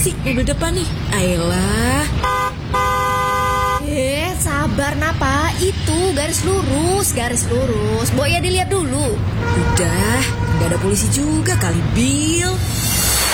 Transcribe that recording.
sih mobil depan nih? Ayolah. Sabar Napa, itu garis lurus. Boya dilihat dulu. Udah, nggak ada polisi juga kali, Bill.